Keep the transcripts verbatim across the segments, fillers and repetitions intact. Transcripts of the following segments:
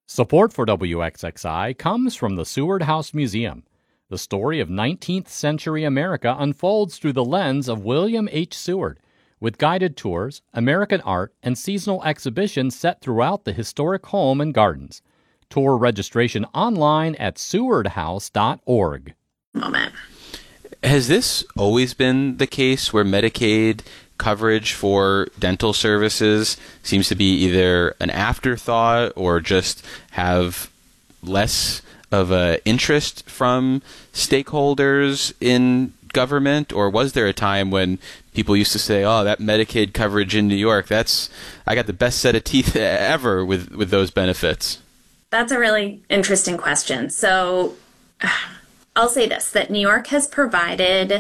Support for W X X I comes from the Seward House Museum. The story of nineteenth century America unfolds through the lens of William H. Seward, with guided tours, American art, and seasonal exhibitions set throughout the historic home and gardens. Tour registration online at seward house dot org. Moment. Has this always been the case where Medicaid coverage for dental services seems to be either an afterthought or just have less of a interest from stakeholders in government? Or was there a time when people used to say, oh, that Medicaid coverage in New York, that's, I got the best set of teeth ever with, with those benefits? That's a really interesting question. So I'll say this, that New York has provided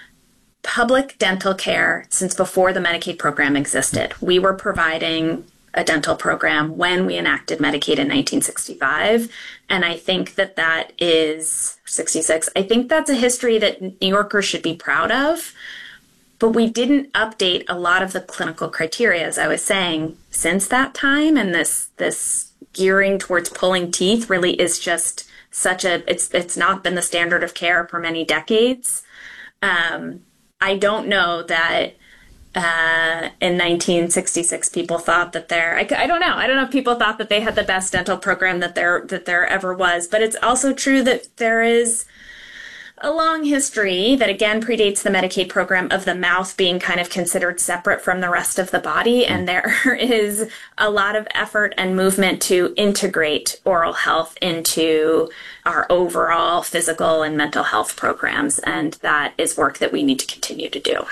public dental care since before the Medicaid program existed. We were providing a dental program when we enacted Medicaid in nineteen sixty-five. And I think that that is sixty-six. I think that's a history that New Yorkers should be proud of. But we didn't update a lot of the clinical criteria, as I was saying, since that time. And this this gearing towards pulling teeth really is just such a, it's it's not been the standard of care for many decades. Um, I don't know that uh, in nineteen sixty-six people thought that there, I, I don't know. I don't know if people thought that they had the best dental program that there that there ever was. But it's also true that there is a long history that, again, predates the Medicaid program of the mouth being kind of considered separate from the rest of the body. And there is a lot of effort and movement to integrate oral health into our overall physical and mental health programs. And that is work that we need to continue to do.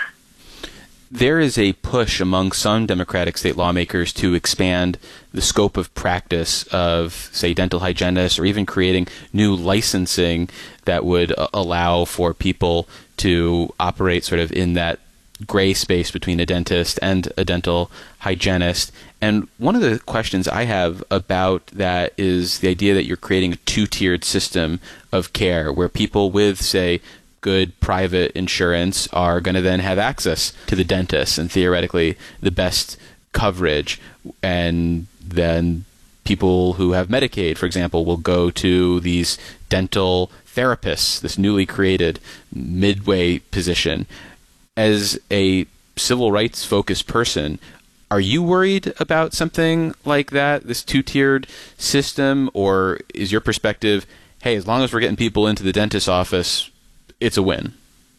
There is a push among some Democratic state lawmakers to expand the scope of practice of, say, dental hygienists, or even creating new licensing that would uh, allow for people to operate sort of in that gray space between a dentist and a dental hygienist. And one of the questions I have about that is the idea that you're creating a two-tiered system of care where people with, say, good private insurance are going to then have access to the dentist and theoretically the best coverage. And then people who have Medicaid, for example, will go to these dental therapists, this newly created midway position. As a civil rights focused person, are you worried about something like that, this two-tiered system? Or is your perspective, hey, as long as we're getting people into the dentist's office, it's a win?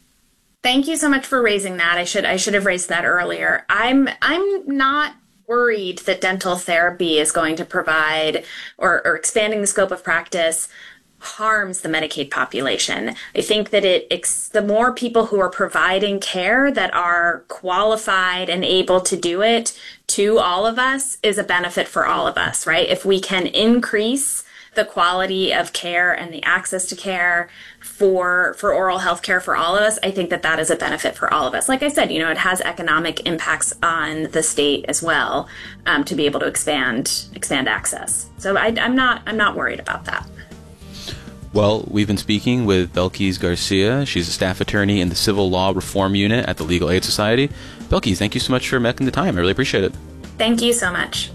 Thank you so much for raising that. I should I should have raised that earlier. I'm I'm not worried that dental therapy is going to provide or, or expanding the scope of practice harms the Medicaid population. I think that it ex- the more people who are providing care that are qualified and able to do it to all of us is a benefit for all of us, right? If we can increase the quality of care and the access to care for for oral health care for all of us, I think that that is a benefit for all of us. Like I said, you know, it has economic impacts on the state as well, um, to be able to expand expand access. So I, I'm not I'm not worried about that. Well, we've been speaking with Belkis Garcia. She's a staff attorney in the Civil Law Reform Unit at the Legal Aid Society. Belkis, thank you so much for making the time. I really appreciate it. Thank you so much.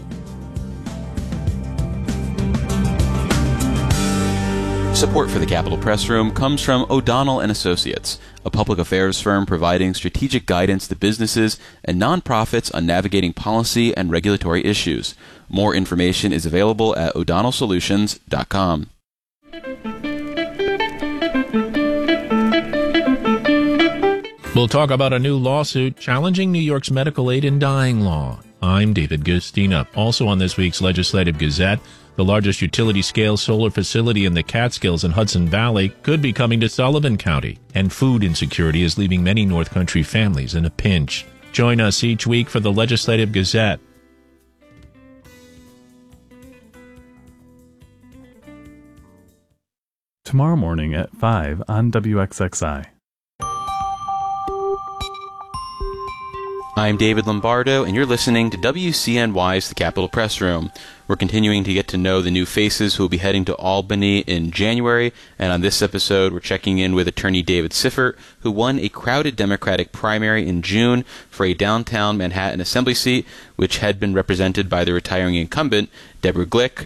Support for the Capitol Press Room comes from O'Donnell and Associates, a public affairs firm providing strategic guidance to businesses and nonprofits on navigating policy and regulatory issues. More information is available at o'donnell solutions dot com. We'll talk about a new lawsuit challenging New York's medical aid in dying law. I'm David Gustina. Also on this week's Legislative Gazette, the largest utility-scale solar facility in the Catskills and Hudson Valley could be coming to Sullivan County, and food insecurity is leaving many North Country families in a pinch. Join us each week for the Legislative Gazette. Tomorrow morning at five on W X X I. I'm David Lombardo, and you're listening to W C N Y's The Capitol Press Room. We're continuing to get to know the new faces who will be heading to Albany in January, and on this episode, we're checking in with attorney David Siffert, who won a crowded Democratic primary in June for a downtown Manhattan assembly seat, which had been represented by the retiring incumbent, Deborah Glick,